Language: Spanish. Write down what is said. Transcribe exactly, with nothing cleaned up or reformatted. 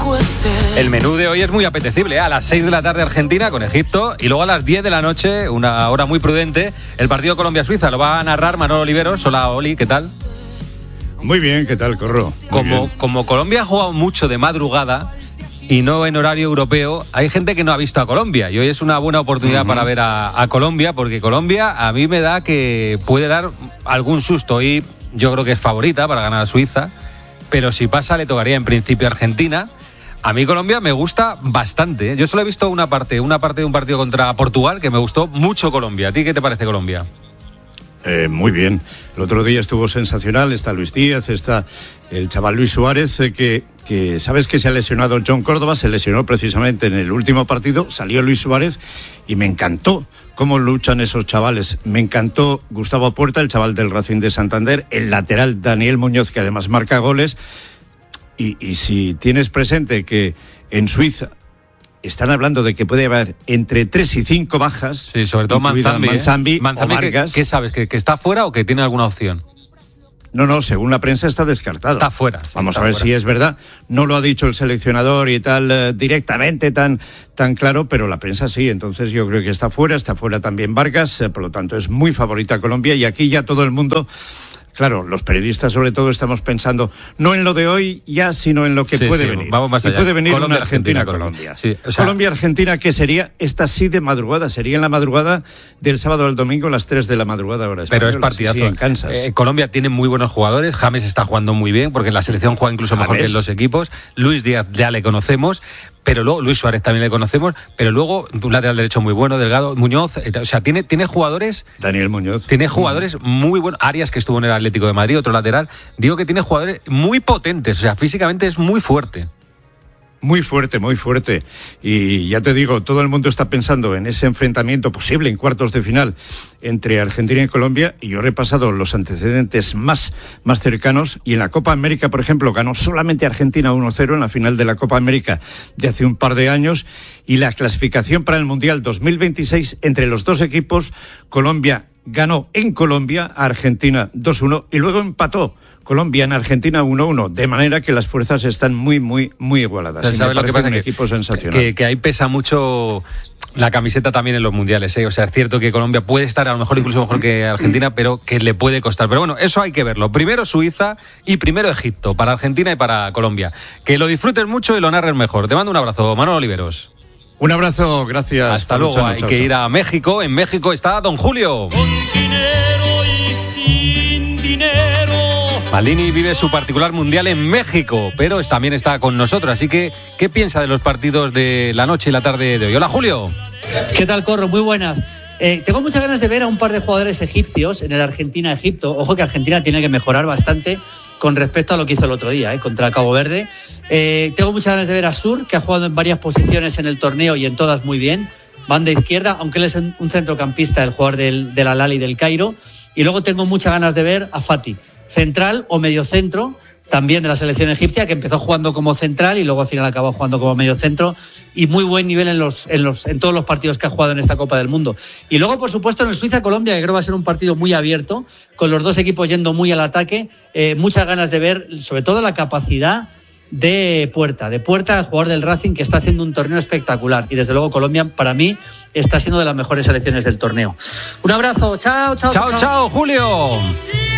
El menú de hoy es muy apetecible, ¿eh? A las seis de la tarde Argentina con Egipto y luego a las diez de la noche, una hora muy prudente, el partido Colombia-Suiza. Lo va a narrar Manolo Oliveros. Hola, Oli, ¿qué tal? Muy bien, ¿qué tal, Corro? Como, como Colombia ha jugado mucho de madrugada y no en horario europeo, hay gente que no ha visto a Colombia y hoy es una buena oportunidad uh-huh. para ver a, a Colombia, porque Colombia a mí me da que puede dar algún susto y yo creo que es favorita para ganar a Suiza, pero si pasa le tocaría en principio a Argentina. A mí Colombia me gusta bastante, ¿eh? Yo solo he visto una parte, una parte de un partido contra Portugal que me gustó mucho Colombia. ¿A ti qué te parece Colombia? Eh, muy bien. El otro día estuvo sensacional. Está Luis Díaz, está el chaval Luis Suárez, eh, que, que sabes que se ha lesionado John Córdoba, se lesionó precisamente en el último partido, salió Luis Suárez y me encantó cómo luchan esos chavales. Me encantó Gustavo Puerta, el chaval del Racing de Santander, el lateral Daniel Muñoz, que además marca goles. Y, y si tienes presente que en Suiza están hablando de que puede haber entre tres y cinco bajas. Sí, sobre todo Manzambi, Manzambi, ¿eh? Manzambi, o Vargas. ¿Qué, qué sabes? ¿Que, ¿Que está fuera o que tiene alguna opción? No, no, según la prensa está descartado. Está fuera. Sí, Vamos está a ver fuera. si es verdad. No lo ha dicho el seleccionador y tal eh, directamente, tan, tan claro, pero la prensa sí. Entonces yo creo que está fuera, está fuera también Vargas, eh, por lo tanto es muy favorita Colombia y aquí ya todo el mundo... Claro, los periodistas sobre todo estamos pensando no en lo de hoy ya, sino en lo que sí, puede sí, venir. Vamos más allá. Y puede venir Colombia, una Argentina-Colombia. Sí, o sea, Colombia-Argentina, ¿qué sería? Esta sí de madrugada, sería en la madrugada del sábado al domingo a las tres de la madrugada hora española. Pero es partidazo. Sí, en Kansas. Eh, Colombia tiene muy buenos jugadores, James está jugando muy bien, porque la selección juega incluso mejor James. que en los equipos. Luis Díaz ya le conocemos, pero luego Luis Suárez también le conocemos, pero luego un lateral derecho muy bueno, Delgado, Muñoz, eh, o sea, tiene, tiene jugadores... Daniel Muñoz. Tiene jugadores muy buenos. Arias, que estuvo en el Atlético de Madrid, otro lateral. Digo que tiene jugadores muy potentes, o sea, físicamente es muy fuerte. Muy fuerte, muy fuerte. Y ya te digo, todo el mundo está pensando en ese enfrentamiento posible en cuartos de final entre Argentina y Colombia, y yo he repasado los antecedentes más, más cercanos, y en la Copa América, por ejemplo, ganó solamente Argentina uno cero en la final de la Copa América de hace un par de años, y la clasificación para el Mundial dos mil veintiséis entre los dos equipos, Colombia ganó en Colombia a Argentina dos uno y luego empató Colombia en Argentina uno uno, de manera que las fuerzas están muy, muy, muy igualadas. ¿Sabes lo que pasa? Un que, equipo sensacional. Que, que ahí pesa mucho la camiseta también en los mundiales, ¿eh? O sea, es cierto que Colombia puede estar a lo mejor incluso mejor que Argentina, pero que le puede costar. Pero bueno, eso hay que verlo. Primero Suiza y primero Egipto, para Argentina y para Colombia. Que lo disfruten mucho y lo narren mejor. Te mando un abrazo, Manolo Oliveros. Un abrazo, gracias. Hasta luego. Luchano, hay chao, que chao. ir a México. En México está Don Julio. Con dinero y sin dinero. Maldini vive su particular mundial en México, pero también está con nosotros. Así que, ¿qué piensa de los partidos de la noche y la tarde de hoy? Hola, Julio. ¿Qué tal, Corro? Muy buenas. Eh, tengo muchas ganas de ver a un par de jugadores egipcios en el Argentina-Egipto. Ojo que Argentina tiene que mejorar bastante con respecto a lo que hizo el otro día, eh, contra Cabo Verde. Eh, tengo muchas ganas de ver a Sur, que ha jugado en varias posiciones en el torneo y en todas muy bien. Banda izquierda, aunque él es un centrocampista, el jugador del, del Al-Ahly del Cairo. Y luego tengo muchas ganas de ver a Fati, central o mediocentro, también de la selección egipcia, que empezó jugando como central y luego al final acabó jugando como mediocentro, y muy buen nivel en los, en los en todos los partidos que ha jugado en esta Copa del Mundo. Y luego, por supuesto, en el Suiza-Colombia, que creo va a ser un partido muy abierto, con los dos equipos yendo muy al ataque. Eh, muchas ganas de ver, sobre todo, la capacidad de Puerta, de Puerta, el jugador del Racing, que está haciendo un torneo espectacular. Y desde luego Colombia, para mí, está siendo de las mejores selecciones del torneo. Un abrazo, chao, chao. Chao, chao, chao, Julio.